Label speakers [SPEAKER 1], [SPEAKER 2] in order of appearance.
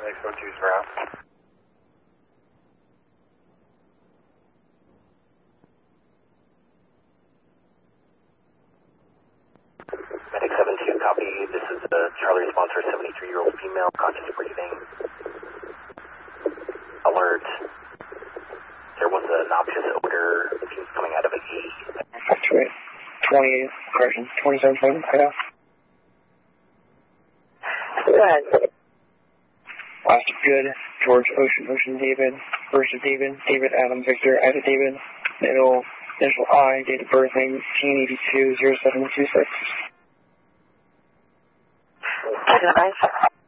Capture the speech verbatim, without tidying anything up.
[SPEAKER 1] six oh two zero.
[SPEAKER 2] Medic seven two, copy. This is the Charlie response for a seventy-three-year-old female, conscious breathing. Alert. There was a noxious odor. It seems coming out of a key.
[SPEAKER 3] twenty-eight, correction, twenty-seven seven, I know.
[SPEAKER 4] Good.
[SPEAKER 3] Last of good, George, Ocean, Ocean, David, first of David, David, Adam, Victor, Ada, David, middle, initial I, date of birth, nineteen eighty-two, oh seven two six.
[SPEAKER 4] Good night.